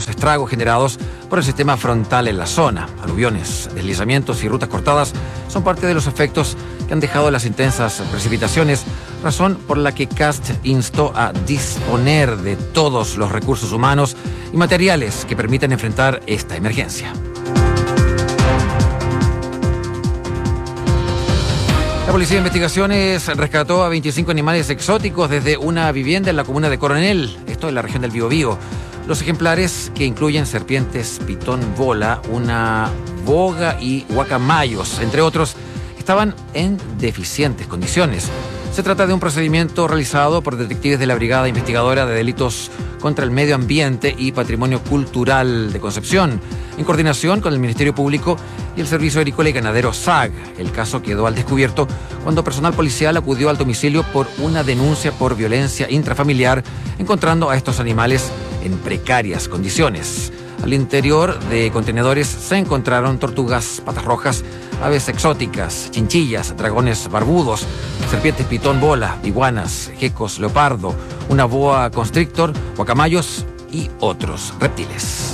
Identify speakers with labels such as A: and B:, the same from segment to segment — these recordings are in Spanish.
A: los estragos generados por el sistema frontal en la zona. Aluviones, deslizamientos y rutas cortadas son parte de los efectos que han dejado las intensas precipitaciones, razón por la que CAST instó a disponer de todos los recursos humanos y materiales que permitan enfrentar esta emergencia. La Policía de Investigaciones rescató a 25 animales exóticos desde una vivienda en la comuna de Coronel, esto en la región del Biobío. Los ejemplares, que incluyen serpientes pitón bola, una boga y guacamayos, entre otros, estaban en deficientes condiciones. Se trata de un procedimiento realizado por detectives de la Brigada Investigadora de Delitos contra el Medio Ambiente y Patrimonio Cultural de Concepción, en coordinación con el Ministerio Público y el Servicio Agrícola y Ganadero SAG. El caso quedó al descubierto cuando personal policial acudió al domicilio por una denuncia por violencia intrafamiliar, encontrando a estos animales en precarias condiciones. Al interior de contenedores se encontraron tortugas patas rojas, aves exóticas, chinchillas, dragones barbudos, serpientes pitón bola, iguanas, gecos leopardo, una boa constrictor, guacamayos y otros reptiles.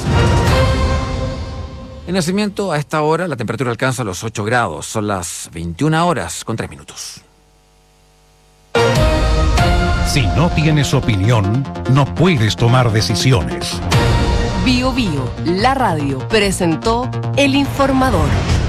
A: En Nacimiento, a esta hora, la temperatura alcanza los 8 grados. Son las 21 horas con 3 minutos.
B: Si no tienes opinión, no puedes tomar decisiones.
C: Bio Bio, la radio, presentó El Informador.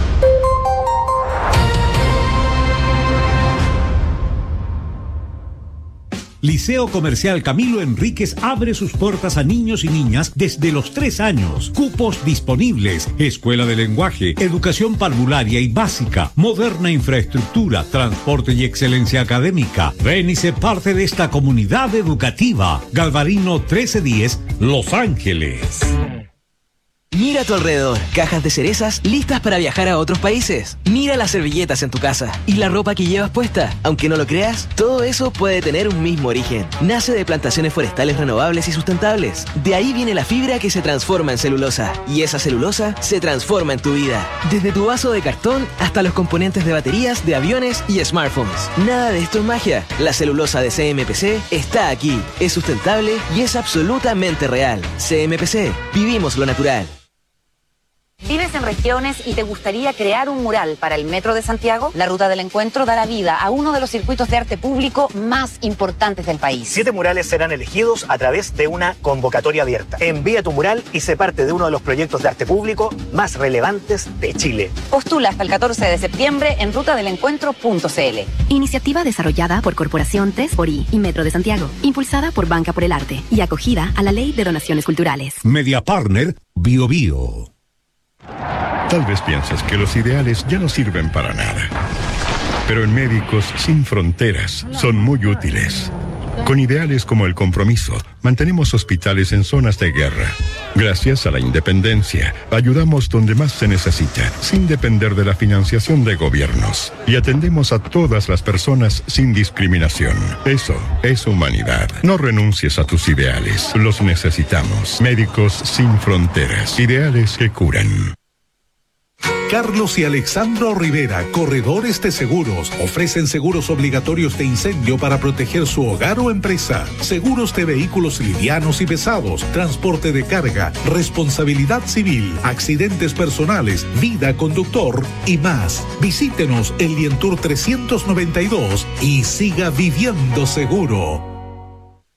D: Liceo Comercial Camilo Enríquez abre sus puertas a niños y niñas desde los 3 años. Cupos disponibles. Escuela de lenguaje, educación parvularia y básica, moderna infraestructura, transporte y excelencia académica. Ven y sé parte de esta comunidad educativa. Galvarino 1310, Los Ángeles.
E: Mira a tu alrededor, cajas de cerezas listas para viajar a otros países. Mira las servilletas en tu casa y la ropa que llevas puesta. Aunque no lo creas, todo eso puede tener un mismo origen. Nace de plantaciones forestales renovables y sustentables. De ahí viene la fibra que se transforma en celulosa. Y esa celulosa se transforma en tu vida. Desde tu vaso de cartón hasta los componentes de baterías, de aviones y smartphones. Nada de esto es magia. La celulosa de CMPC está aquí. Es sustentable y es absolutamente real. CMPC, vivimos lo natural.
F: ¿Vives en regiones y te gustaría crear un mural para el Metro de Santiago? La Ruta del Encuentro dará vida a uno de los circuitos de arte público más importantes del país.
G: 7 murales serán elegidos a través de una convocatoria abierta. Envía tu mural y sé parte de uno de los proyectos de arte público más relevantes de Chile.
F: Postula hasta el 14 de septiembre en rutadelencuentro.cl.
H: Iniciativa desarrollada por Corporación TES4I y Metro de Santiago, impulsada por Banca por el Arte y acogida a la Ley de Donaciones Culturales.
D: Media Partner, Bio Bio.
I: Tal vez piensas que los ideales ya no sirven para nada. Pero en Médicos Sin Fronteras son muy útiles. Con ideales como el compromiso, mantenemos hospitales en zonas de guerra. Gracias a la independencia, ayudamos donde más se necesita, sin depender de la financiación de gobiernos. Y atendemos a todas las personas sin discriminación. Eso es humanidad. No renuncies a tus ideales. Los necesitamos. Médicos Sin Fronteras. Ideales que curan.
D: Carlos y Alexandro Rivera, corredores de seguros, ofrecen seguros obligatorios de incendio para proteger su hogar o empresa, seguros de vehículos livianos y pesados, transporte de carga, responsabilidad civil, accidentes personales, vida conductor y más. Visítenos en Lientour 392 y siga viviendo seguro.